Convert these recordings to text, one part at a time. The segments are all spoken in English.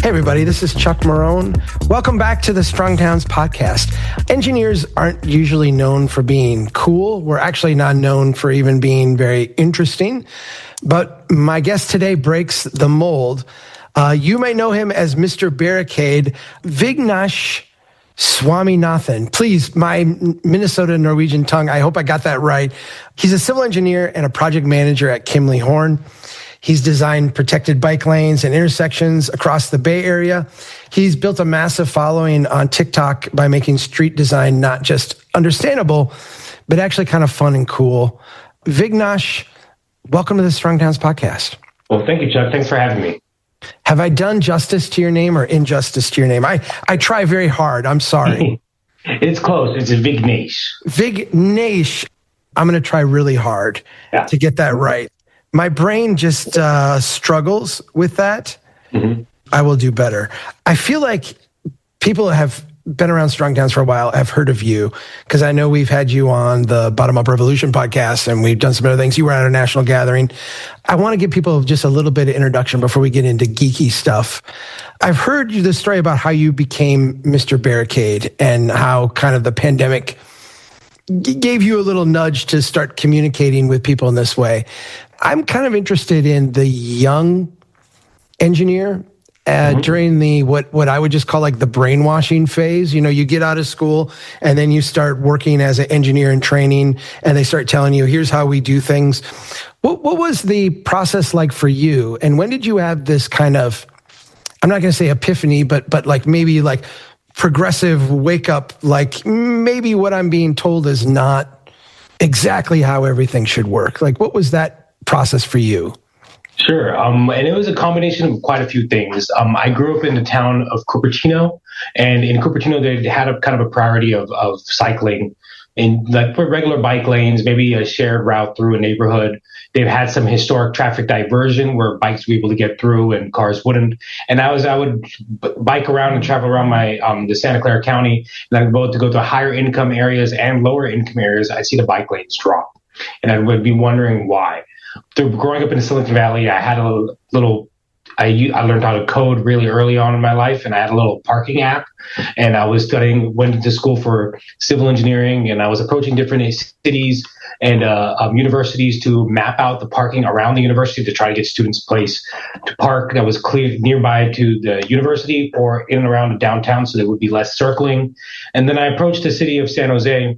Hey everybody, this is Chuck Marohn. Welcome back to the Strong Towns podcast. Engineers aren't usually known for being cool. We're actually not known for even being very interesting. But my guest today breaks the mold. You may know him as Mr. Barricade, Vignesh Swaminathan. Please, my Minnesota Norwegian tongue, I hope I got that right. He's a civil engineer and a project manager at Kimley Horn. He's designed protected bike lanes and intersections across the Bay Area. He's built a massive following on TikTok by making street design not just understandable, but actually kind of fun and cool. Vignesh, welcome to the Strong Towns podcast. Well, thank you, Chuck. Thanks for having me. Have I done justice to your name or injustice to your name? I try very hard. I'm sorry. It's close. It's a Vignesh. Vignesh. I'm going to try really hard to get that right. My brain just struggles with that. Mm-hmm. I will do better. I feel like people have been around Strong Towns for a while, have heard of you, because I know we've had you on the Bottom Up Revolution podcast, and we've done some other things. You were at a national gathering. I want to give people just a little bit of introduction before we get into geeky stuff. I've heard the story about how you became Mr. Barricade and how kind of the pandemic gave you a little nudge to start communicating with people in this way. I'm kind of interested in the young engineer during the what I would just call like the brainwashing phase. You know, you get out of school and then you start working as an engineer in training, and they start telling you, here's how we do things. What was the process like for you? And when did you have this kind of, I'm not going to say epiphany, but like maybe like progressive wake up, like maybe what I'm being told is not exactly how everything should work? Like, what was that process for you? Sure. And it was a combination of quite a few things. I grew up in the town of Cupertino, and in Cupertino, they had a kind of a priority of cycling in like regular bike lanes, maybe a shared route through a neighborhood. They've had some historic traffic diversion where bikes were able to get through and cars wouldn't. And I would bike around and travel around my the Santa Clara County, and I'd both to go to higher income areas and lower income areas. I'd see the bike lanes drop, and I would be wondering why. Through growing up in the Silicon Valley, I had I learned how to code really early on in my life, and I had a little parking app, and I was went to school for civil engineering, and I was approaching different cities and universities to map out the parking around the university to try to get students a place to park that was clear nearby to the university or in and around the downtown, so there would be less circling. And then I approached the city of San Jose,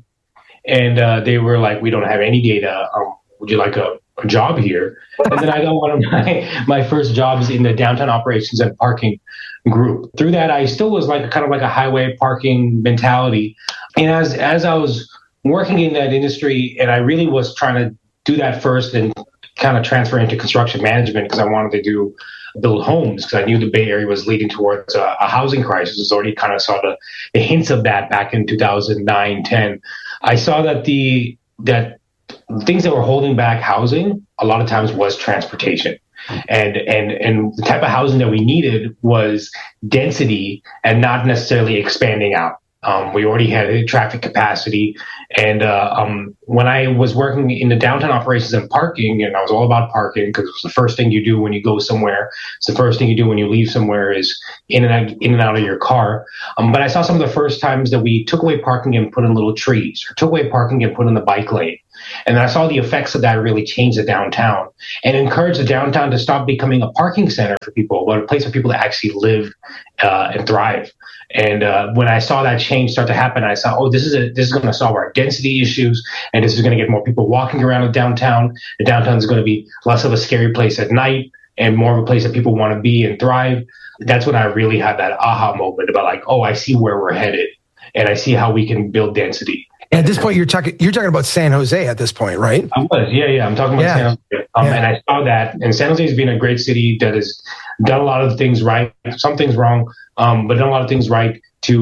and they were like, we don't have any data. Would you like a job here? And then I got one of my first jobs in the downtown operations and parking group. Through that, I still was like kind of like a highway parking mentality. And as I was working in that industry, and I really was trying to do that first and kind of transfer into construction management because I wanted to build homes, because I knew the Bay Area was leading towards a housing crisis. I was already kind of saw the hints of that back in 2009, 10. I saw that that things that were holding back housing a lot of times was transportation. And the type of housing that we needed was density and not necessarily expanding out. We already had traffic capacity. And when I was working in the downtown operations and parking, and I was all about parking because it's the first thing you do when you go somewhere. It's the first thing you do when you leave somewhere is in and out of your car. But I saw some of the first times that we took away parking and put in little trees, or took away parking and put in the bike lane. And I saw the effects of that really change the downtown and encourage the downtown to stop becoming a parking center for people, but a place for people to actually live and thrive. And when I saw that change start to happen, I saw, this is going to solve our density issues, and this is going to get more people walking around the downtown. The downtown is going to be less of a scary place at night and more of a place that people want to be and thrive. That's when I really had that aha moment about like, I see where we're headed, and I see how we can build density. At this point, you're talking about San Jose at this point, right? I was, yeah. I'm talking about San Jose. And I saw that, and San Jose has been a great city that has done a lot of things right, some things wrong, but done a lot of things right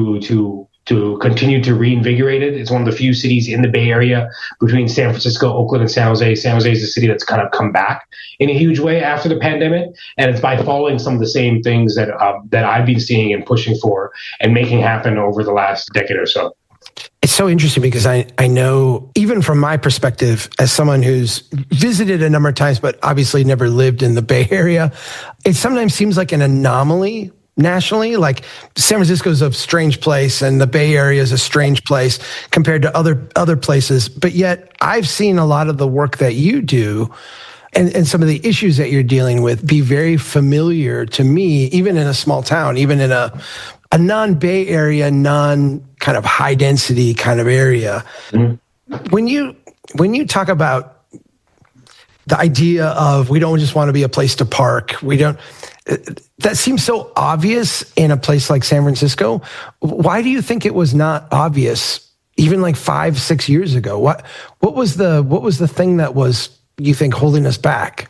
to continue to reinvigorate it. It's one of the few cities in the Bay Area between San Francisco, Oakland, and San Jose. San Jose is a city that's kind of come back in a huge way after the pandemic, and it's by following some of the same things that I've been seeing and pushing for and making happen over the last decade or so. It's so interesting because I know, even from my perspective, as someone who's visited a number of times, but obviously never lived in the Bay Area, it sometimes seems like an anomaly nationally? Like San Francisco's a strange place and the Bay Area is a strange place compared to other places. But yet I've seen a lot of the work that you do and some of the issues that you're dealing with be very familiar to me, even in a small town, even in a non-Bay Area, non-kind of high density kind of area. Mm-hmm. When you talk about the idea of we don't just want to be a place to park, that seems so obvious in a place like San Francisco. Why do you think it was not obvious even like 5-6 years ago? What was the thing that was, you think, holding us back?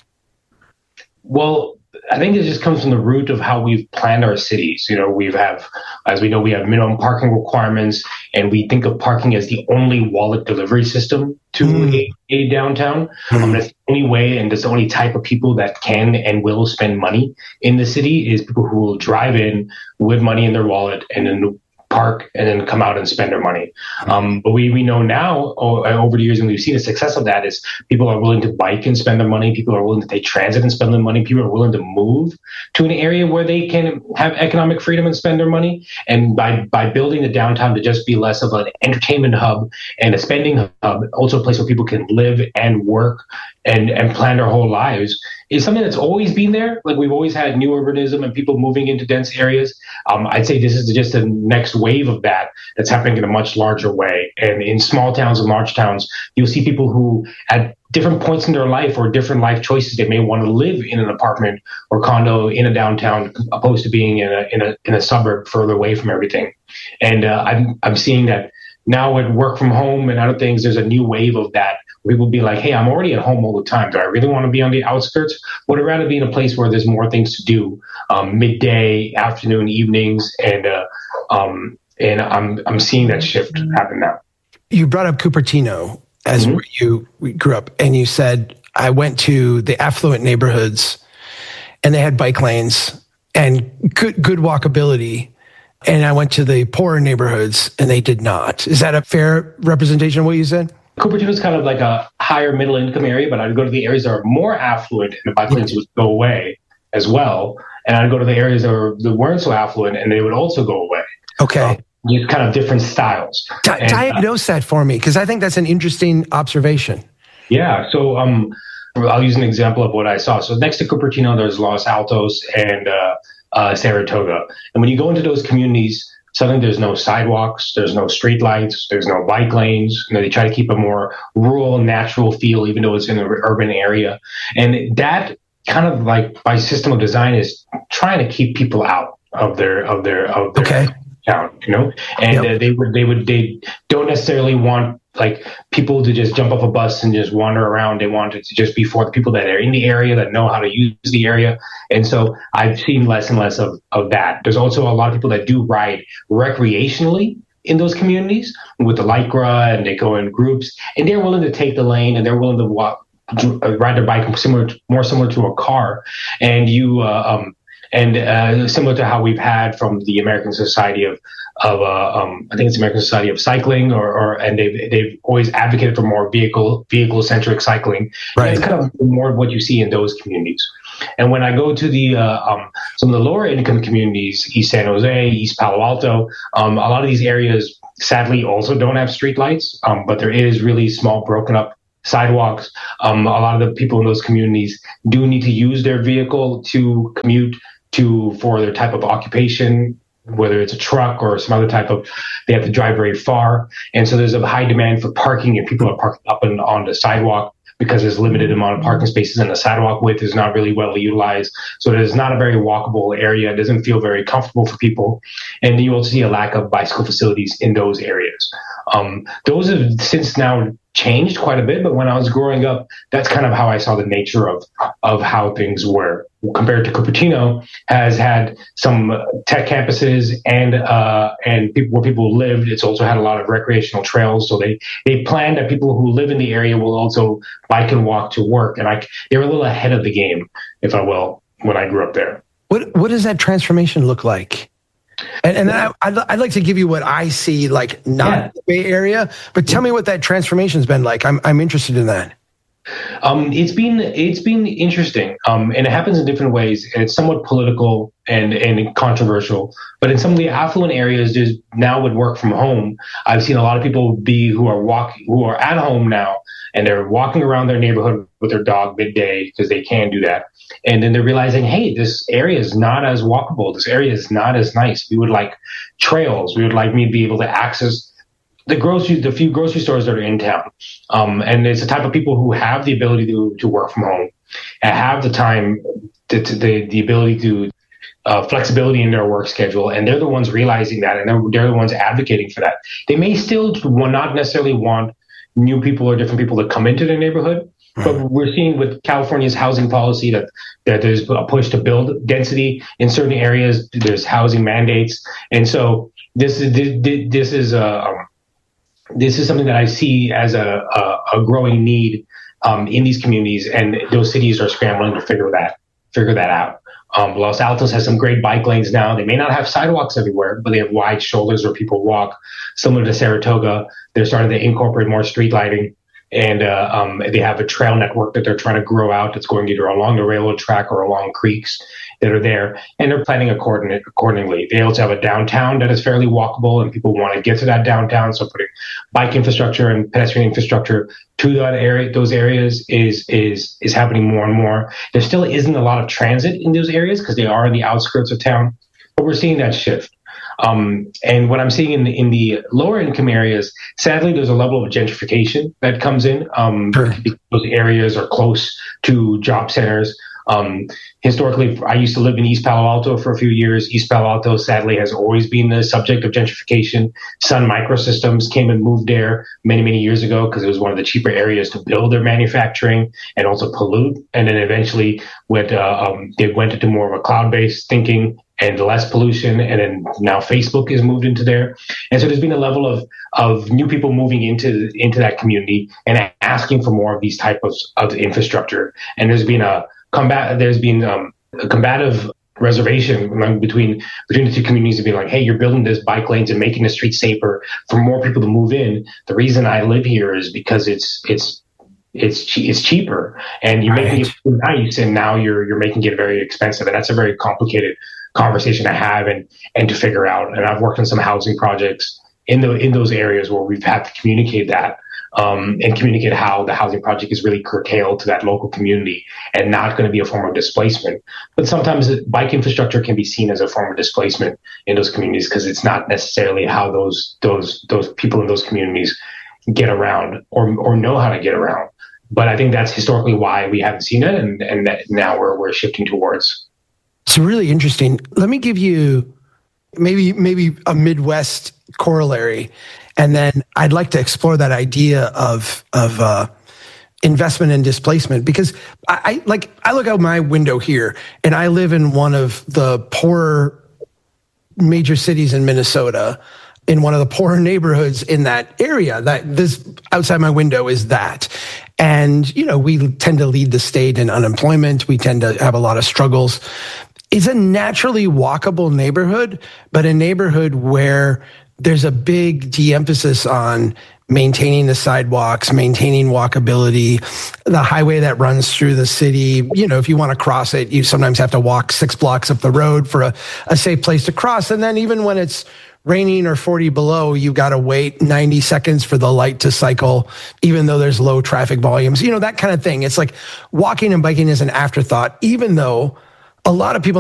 Well, I think it just comes from the root of how we've planned our cities. We have minimum parking requirements, and we think of parking as the only wallet delivery system to a downtown. That's the only way, and that's the only type of people that can and will spend money in the city is people who will drive in with money in their wallet and then park and then come out and spend their money. But we know now over the years, and we've seen the success of that, is people are willing to bike and spend their money. People are willing to take transit and spend their money. People are willing to move to an area where they can have economic freedom and spend their money. And by building the downtown to just be less of an entertainment hub and a spending hub, also a place where people can live and work and plan their whole lives, is something that's always been there. Like, we've always had new urbanism and people moving into dense areas. I'd say this is just the next wave of that's happening in a much larger way. And in small towns and large towns, you'll see people who at different points in their life or different life choices, they may want to live in an apartment or condo in a downtown opposed to being in a suburb further away from everything. And I'm seeing that now with work from home and other things, there's a new wave of that. We will be like, hey, I'm already at home all the time. Do I really want to be on the outskirts? Would I rather be in a place where there's more things to do, midday, afternoon, evenings, and I'm seeing that shift happen now. You brought up Cupertino as where you grew up, and you said, I went to the affluent neighborhoods, and they had bike lanes and good walkability. And I went to the poorer neighborhoods, and they did not. Is that a fair representation of what you said? Cupertino is kind of like a higher middle income area, but I'd go to the areas that are more affluent and the bike lanes would go away as well. And I'd go to the areas that weren't so affluent and they would also go away. Okay. Kind of different styles. Diagnose that for me, because I think that's an interesting observation. Yeah. So I'll use an example of what I saw. So next to Cupertino, there's Los Altos and Saratoga. And when you go into those communities, suddenly there's no sidewalks, there's no street lights, there's no bike lanes. They try to keep a more rural, natural feel, even though it's in an urban area. And that kind of like by system of design is trying to keep people out of their town, and they don't necessarily want like people to just jump off a bus and just wander around. They want it to just be for the people that are in the area, that know how to use the area. And so I've seen less and less of that. There's also a lot of people that do ride recreationally in those communities with the Lycra, and they go in groups, and they're willing to take the lane, and they're willing to ride their bike more similar to a car. And similar to how we've had from the American Society of I think it's American Society of Cycling, and they've always advocated for more vehicle centric cycling. Right. And it's kind of more of what you see in those communities. And when I go to the some of the lower income communities, East San Jose, East Palo Alto, a lot of these areas sadly also don't have street lights, but there is really small broken up sidewalks. A lot of the people in those communities do need to use their vehicle to commute for their type of occupation, whether it's a truck or some other type of, they have to drive very far. And so there's a high demand for parking, and people are parking up and on the sidewalk because there's limited amount of parking spaces, and the sidewalk width is not really well utilized. So it is not a very walkable area. It doesn't feel very comfortable for people. And you also see a lack of bicycle facilities in those areas. Those have since now changed quite a bit, but when I was growing up, that's kind of how I saw the nature of how things were. Compared to Cupertino, has had some tech campuses and people where people lived. It's also had a lot of recreational trails, so they planned that people who live in the area will also bike and walk to work, and they were a little ahead of the game, if I will, when I grew up there. What does that transformation look like? And then I'd like to give you what I see, like not the Bay Area, but tell me what that transformation's been like. I'm interested in that. It's been interesting, and it happens in different ways. And it's somewhat political and controversial. But in some of the affluent areas, there's now with work from home, I've seen a lot of people who are at home now, and they're walking around their neighborhood with their dog midday because they can do that. And then they're realizing, hey, this area is not as walkable. This area is not as nice. We would like trails. We would like me to be able to access the few grocery stores that are in town. And it's the type of people who have the ability to work from home and have the time, the ability to flexibility in their work schedule. And they're the ones realizing that, and they're the ones advocating for that. They may still not necessarily want new people or different people to come into their neighborhood. But we're seeing with California's housing policy that there's a push to build density in certain areas. There's housing mandates. And so this is something that I see as a growing need in these communities, and those cities are scrambling to figure that out. Los Altos has some great bike lanes now. They may not have sidewalks everywhere, but they have wide shoulders where people walk. Similar to Saratoga, they're starting to incorporate more street lighting, and they have a trail network that they're trying to grow out that's going either along the railroad track or along creeks that are there, and they're planning accordingly. They also have a downtown that is fairly walkable, and people want to get to that downtown, so putting bike infrastructure and pedestrian infrastructure to those areas is happening more and more. There still isn't a lot of transit in those areas because they are in the outskirts of town, but we're seeing that shift. And what I'm seeing in the lower income areas, sadly, there's a level of gentrification that comes in. Sure. Because those areas are close to job centers. Historically, I used to live in East Palo Alto for a few years. East Palo Alto, sadly, has always been the subject of gentrification. Sun Microsystems came and moved there many, many years ago because it was one of the cheaper areas to build their manufacturing and also pollute. And then eventually they went into more of a cloud-based thinking and less pollution. And then now Facebook is moved into there. And so there's been a level of new people moving into that community and asking for more of these type of infrastructure. And there's been a combative reservation between the two communities of being like, hey, you're building this bike lanes and making the streets safer for more people to move in. The reason I live here is because it's cheaper, and you're making it nice, and now you're making it very expensive, and that's a very complicated conversation to have and to figure out. And I've worked on some housing projects in those areas where we've had to communicate that. And communicate how the housing project is really curtailed to that local community and not going to be a form of displacement. But sometimes bike infrastructure can be seen as a form of displacement in those communities because it's not necessarily how those people in those communities get around or know how to get around. But I think that's historically why we haven't seen it, and that now we're shifting towards. It's really interesting. Let me give you maybe a Midwest corollary. And then I'd like to explore that idea of investment and displacement, because I look out my window here, and I live in one of the poorer major cities in Minnesota, in one of the poorer neighborhoods in that area. That this outside my window is that. And, we tend to lead the state in unemployment. We tend to have a lot of struggles. It's a naturally walkable neighborhood, but a neighborhood where there's a big de-emphasis on maintaining the sidewalks, maintaining walkability, the highway that runs through the city. If you want to cross it, you sometimes have to walk 6 blocks up the road for a safe place to cross. And then even when it's raining or 40 below, you've got to wait 90 seconds for the light to cycle, even though there's low traffic volumes, that kind of thing. It's like walking and biking is an afterthought, even though a lot of people